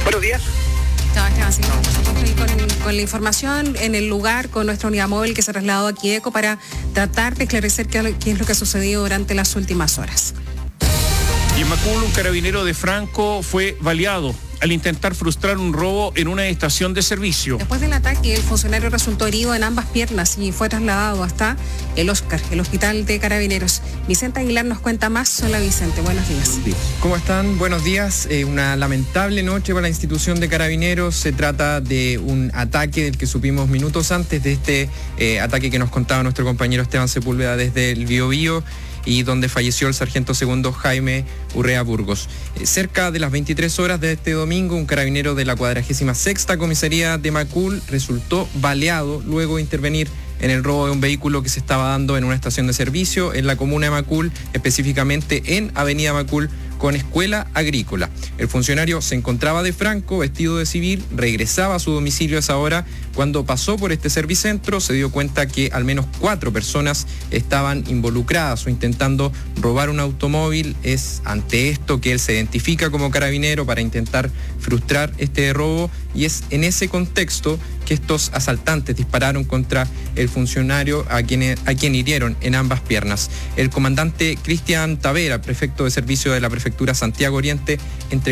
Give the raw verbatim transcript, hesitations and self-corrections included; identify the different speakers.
Speaker 1: Buenos días.
Speaker 2: Esteban, sí, con, con la información en el lugar, con nuestra unidad móvil que se trasladó a Quieco para tratar de esclarecer qué, qué es lo que ha sucedido durante las últimas horas.
Speaker 3: Y en Macul, un carabinero de Franco fue baleado al intentar frustrar un robo en una estación de servicio.
Speaker 2: Después del ataque, el funcionario resultó herido en ambas piernas y fue trasladado hasta el Oscar, el hospital de Carabineros. Vicente Aguilar nos cuenta más. Hola Vicente, buenos días.
Speaker 4: ¿Cómo están? Buenos días. Eh, una lamentable noche para la institución de Carabineros. Se trata de un ataque del que supimos minutos antes de este eh, ataque que nos contaba nuestro compañero Esteban Sepúlveda desde el Biobío, y donde falleció el sargento segundo Jaime Urrea Burgos. Eh, cerca de las veintitrés horas de este domingo, un carabinero de la cuadragésima sexta comisaría de Macul resultó baleado luego de intervenir en el robo de un vehículo que se estaba dando en una estación de servicio en la comuna de Macul, específicamente en Avenida Macul con Escuela Agrícola. El funcionario se encontraba de Franco, vestido de civil, regresaba a su domicilio a esa hora. Cuando pasó por este servicentro, se dio cuenta que al menos cuatro personas estaban involucradas o intentando robar un automóvil. Es ante esto que él se identifica como carabinero para intentar frustrar este robo, y es en ese contexto que estos asaltantes dispararon contra el funcionario a quien, a quien hirieron en ambas piernas. El comandante Cristian Tavera, prefecto de servicio de la Prefectura Santiago Oriente, entregó